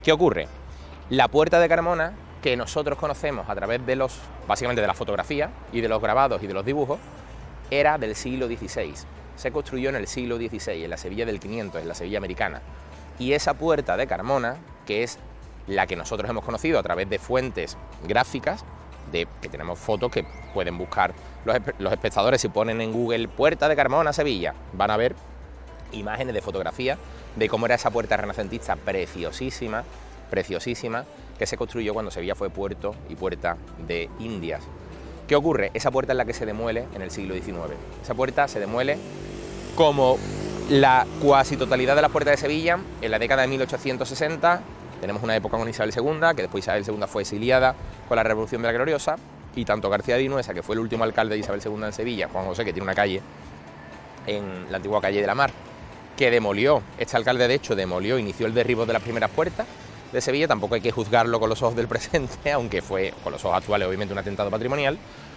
¿Qué ocurre? La puerta de Carmona, que nosotros conocemos a través de básicamente de la fotografía y de los grabados y de los dibujos, era del siglo XVI. Se construyó en el siglo XVI, en la Sevilla del 500, en la Sevilla americana. Y esa puerta de Carmona, que es la que nosotros hemos conocido a través de fuentes gráficas, que tenemos fotos que pueden buscar los espectadores. Si ponen en Google puerta de Carmona, Sevilla, van a ver imágenes de fotografía de cómo era esa puerta renacentista preciosísima, preciosísima, que se construyó cuando Sevilla fue puerto y puerta de Indias. ¿Qué ocurre? Esa puerta es la que se demuele en el siglo XIX. Esa puerta se demuele como la cuasi totalidad de las puertas de Sevilla en la década de 1860. Tenemos una época con Isabel II, que después Isabel II fue exiliada con la Revolución de la Gloriosa, y tanto García de Vinuesa, que fue el último alcalde de Isabel II en Sevilla, Juan José, que tiene una calle en la antigua calle de la Mar, que demolió, este alcalde de hecho demolió, inició el derribo de las primeras puertas de Sevilla. Tampoco hay que juzgarlo con los ojos del presente, aunque fue con los ojos actuales obviamente un atentado patrimonial.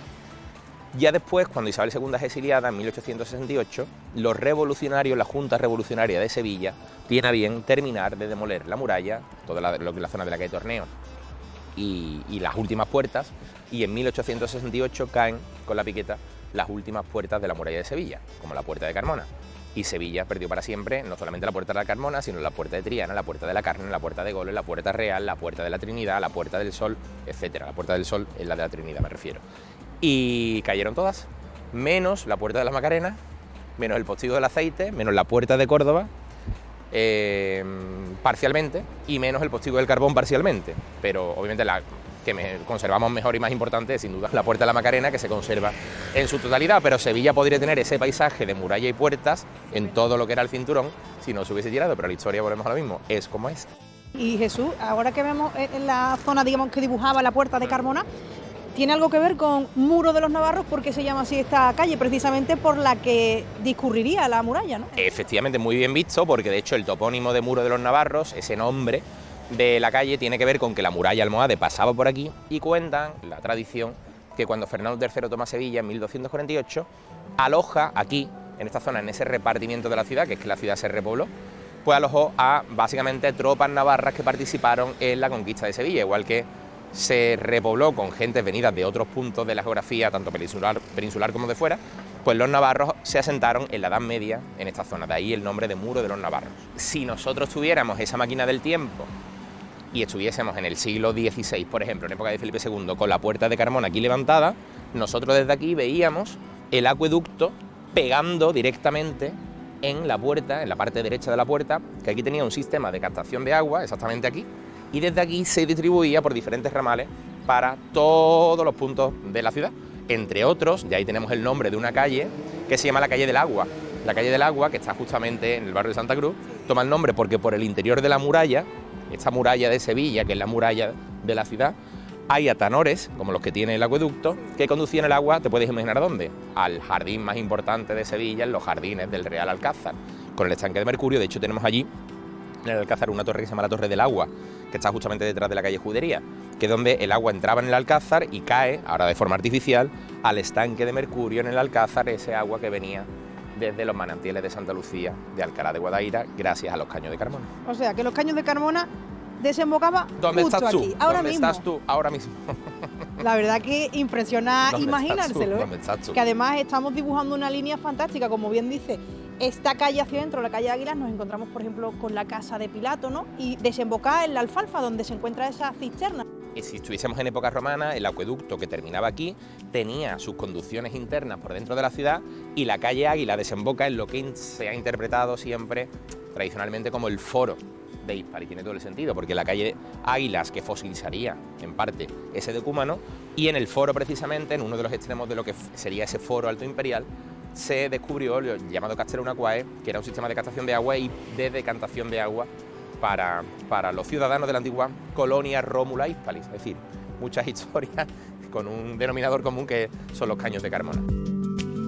Ya después, cuando Isabel II es exiliada en 1868, los revolucionarios, la Junta Revolucionaria de Sevilla, tiene a bien terminar de demoler la muralla, toda lo que es la zona de la calle Torneo y las últimas puertas, y en 1868 caen con la piqueta las últimas puertas de la muralla de Sevilla, como la puerta de Carmona. Y Sevilla perdió para siempre no solamente la puerta de la Carmona, sino la puerta de Triana, la puerta de la Carne, la puerta de Goles, la puerta real, la puerta de la Trinidad, la puerta del Sol, etcétera. La puerta del Sol es la de la Trinidad, me refiero. Y cayeron todas, menos la puerta de la Macarena, menos el postigo del aceite, menos la puerta de Córdoba, parcialmente, y menos el postigo del carbón parcialmente. Pero obviamente la que conservamos mejor y más importante es sin duda la puerta de la Macarena, que se conserva en su totalidad, pero Sevilla podría tener ese paisaje de muralla y puertas en todo lo que era el cinturón si no se hubiese tirado, pero la historia, volvemos a lo mismo, es como es. Y Jesús, ahora que vemos en la zona, digamos, que dibujaba la puerta de Carmona, ¿tiene algo que ver con Muro de los Navarros? ¿Por qué se llama así esta calle? Precisamente por la que discurriría la muralla, ¿no? Efectivamente, muy bien visto, porque de hecho el topónimo de Muro de los Navarros, ese nombre de la calle, tiene que ver con que la muralla almohade pasaba por aquí, y cuentan la tradición que cuando Fernando III toma Sevilla en 1248, aloja aquí, en esta zona, en ese repartimiento de la ciudad, que es que la ciudad se repobló, pues alojó a básicamente tropas navarras que participaron en la conquista de Sevilla, igual que se repobló con gentes venidas de otros puntos de la geografía, tanto peninsular como de fuera, pues los navarros se asentaron en la Edad Media en esta zona, de ahí el nombre de Muro de los Navarros. Si nosotros tuviéramos esa máquina del tiempo y estuviésemos en el siglo XVI, por ejemplo, en época de Felipe II, con la puerta de Carmona aquí levantada, nosotros desde aquí veíamos el acueducto pegando directamente en la puerta, en la parte derecha de la puerta, que aquí tenía un sistema de captación de agua, exactamente aquí, y desde aquí se distribuía por diferentes ramales para todos los puntos de la ciudad. Entre otros, ya ahí tenemos el nombre de una calle que se llama la Calle del Agua. La Calle del Agua, que está justamente en el barrio de Santa Cruz, toma el nombre porque por el interior de la muralla, esta muralla de Sevilla, que es la muralla de la ciudad, hay atanores, como los que tiene el acueducto, que conducían el agua, te puedes imaginar dónde, al jardín más importante de Sevilla, en los jardines del Real Alcázar, con el estanque de Mercurio. De hecho, tenemos allí, en el Alcázar, una torre que se llama la Torre del Agua, que está justamente detrás de la calle Judería, que es donde el agua entraba en el Alcázar y cae, ahora de forma artificial, al estanque de Mercurio en el Alcázar, ese agua que venía desde los manantiales de Santa Lucía, de Alcalá de Guadaira, gracias a los caños de Carmona. O sea, que los caños de Carmona desembocaba ¿Dónde justo estás tú? aquí, ahora ¿Dónde mismo. estás tú? Ahora mismo. La verdad que impresiona ¿Dónde imaginárselo, estás tú? ¿Dónde estás tú? Que además estamos dibujando una línea fantástica, como bien dice, esta calle hacia adentro, la calle de Águilas, nos encontramos, por ejemplo, con la casa de Pilato, ¿no? Y desemboca en la Alfalfa, donde se encuentra esa cisterna. Y si estuviésemos en época romana, el acueducto que terminaba aquí tenía sus conducciones internas por dentro de la ciudad, y la calle Águila desemboca en lo que se ha interpretado siempre tradicionalmente como el foro de Hispal, y tiene todo el sentido, porque la calle Águilas, que fosilizaría en parte ese decúmano, y en el foro precisamente, en uno de los extremos de lo que sería ese foro alto imperial, se descubrió el llamado Castellum Aquae, que era un sistema de captación de agua y de decantación de agua para los ciudadanos de la antigua colonia Rómula Hispalis. Es decir, muchas historias con un denominador común que son los caños de Carmona.